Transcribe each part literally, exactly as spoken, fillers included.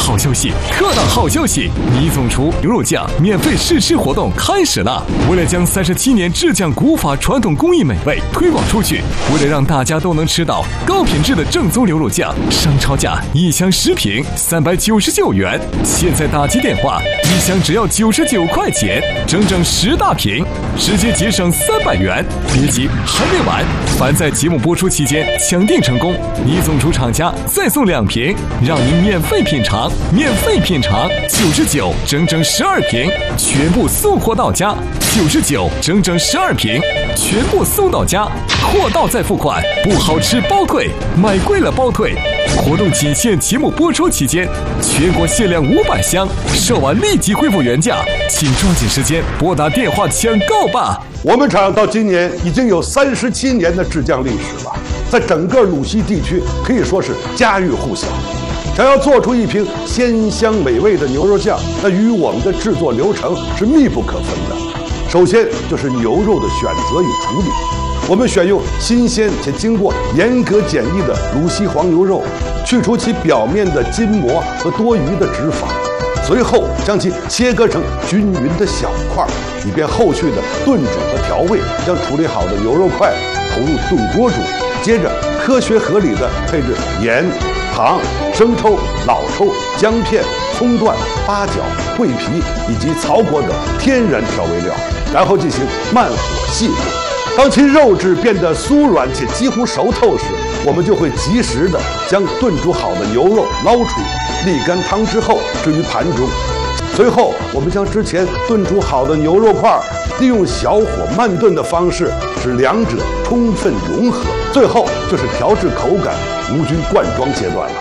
好消息，特大好消息！倪总厨牛肉酱免费试吃活动开始了。为了将三十七年制酱古法传统工艺美味推广出去，为了让大家都能吃到高品质的正宗牛肉酱，商超价一箱十瓶三百九十九元，现在打击电话，一箱只要九十九块钱，整整十大瓶，直接节省三百元。别急，还没完！凡在节目播出期间抢订成功，倪总厨厂家再送两瓶，让您免费品尝，免费品尝，九十九，整整十二瓶，全部送货到家。九十九，整整十二瓶，全部送到家，货到再付款，不好吃包退，买贵了包退。活动仅限节目播出期间，全国限量五百箱，售完立即恢复原价，请抓紧时间拨打电话抢购吧。 我们厂到今年已经有三十七年的制酱历史了，在整个鲁西地区可以说是家喻户晓。想要做出一瓶鲜香美味的牛肉酱，那与我们的制作流程是密不可分的。首先就是牛肉的选择与处理，我们选用新鲜且经过严格检疫的鲁西黄牛肉，去除其表面的筋膜和多余的脂肪，随后将其切割成均匀的小块，以便后续的炖煮和调味。将处理好的牛肉块投入炖锅煮，接着科学合理的配置盐、糖、生抽、老抽、姜片、葱段、八角、桂皮以及草果等天然调味料，然后进行慢火细炖。当其肉质变得酥软且几乎熟透时，我们就会及时的将炖煮好的牛肉捞出，沥干汤之后置于盘中。随后，我们将之前炖煮好的牛肉块利用小火慢炖的方式，使两者充分融合。最后就是调制口感、无菌灌装阶段了。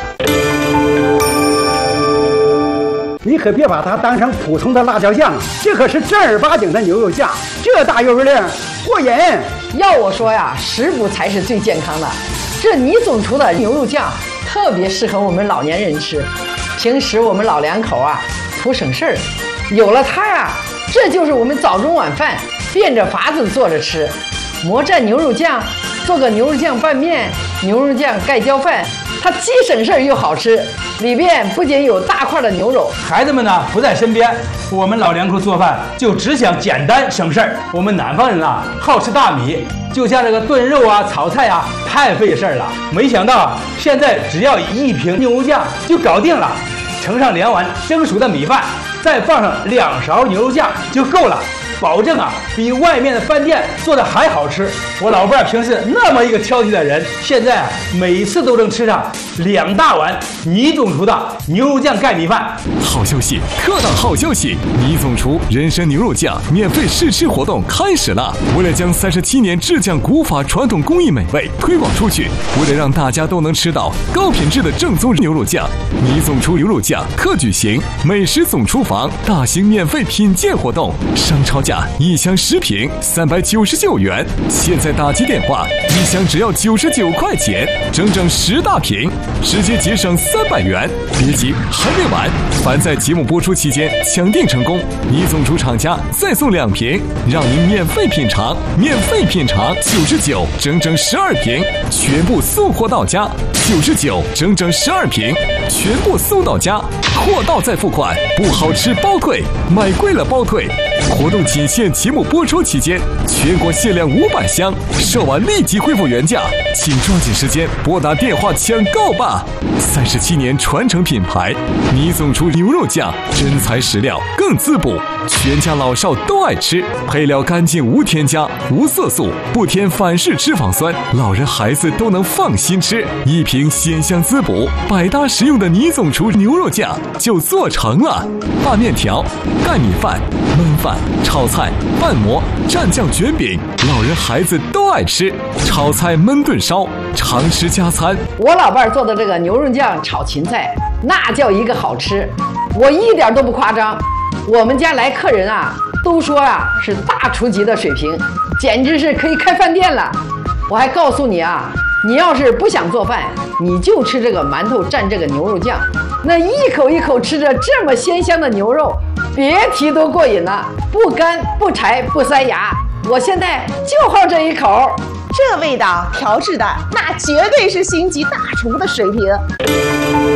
你可别把它当成普通的辣椒酱，这可是正儿八经的牛肉酱，这大油量过瘾。 要我说呀，食补才是最健康的。这倪总厨的牛肉酱特别适合我们老年人吃，平时我们老两口啊图省事儿，有了它呀，这就是我们早中晚饭变着法子做着吃。魔蘸牛肉酱，做个牛肉酱拌面、牛肉酱盖浇饭，它既省事儿又好吃。里边不仅有大块的牛肉， 孩子们呢不在身边，我们老两口做饭就只想简单省事儿。我们南方人啊好吃大米，就像这个炖肉啊、炒菜啊太费事儿了。没想到现在只要一瓶牛肉酱就搞定了，盛上两碗蒸熟的米饭，再放上两勺牛肉酱就够了。保证啊，比外面的饭店做的还好吃。我老伴儿平时那么一个挑剔的人，现在啊每次都能吃上两大碗倪总厨的牛肉酱盖米饭。 好消息，特大好消息！倪总厨人参牛肉酱免费试吃活动开始了。为了将三十七年制酱古法传统工艺美味推广出去，为了让大家都能吃到高品质的正宗牛肉酱，倪总厨牛肉酱特举行美食总厨房大型免费品鉴活动，商超价一箱十瓶三百九十九元，现在打击电话，一箱只要九十九块钱，整整十大瓶，直接节省三百元。别急，还没完！凡在节目播出期间抢订成功，倪总厨厂家再送两瓶，让您免费品尝，免费品尝，九十九，整整十二瓶，全部送货到家。九十九，整整十二瓶，全部送到家，货到再付款，不好吃包退，买贵了包退。活动仅限节目播出期间，全国限量五百箱，售完立即恢复原价，请抓紧时间拨打电话抢购吧。三十七年传承品牌，倪总厨牛肉酱，真材实料，更滋补，全家老少都爱吃，配料干净无添加，无色素，不添反式脂肪酸，老人孩子都能放心吃。一瓶鲜香滋补、百搭实用的倪总厨牛肉酱就做成了。拌面条、盖米饭、焖饭、炒菜、拌馍、蘸酱卷饼，老人孩子都爱吃。炒菜焖炖烧，常吃加餐。 我老伴儿做的这个牛肉酱炒芹菜，那叫一个好吃，我一点都不夸张。我们家来客人啊，都说啊是大厨级的水平，简直是可以开饭店了。我还告诉你啊，你要是不想做饭，你就吃这个馒头蘸这个牛肉酱，那一口一口吃着这么鲜香的牛肉，别提多过瘾了，不干不柴不塞牙。我现在就好这一口， 这味道调制的那绝对是星级大厨的水平。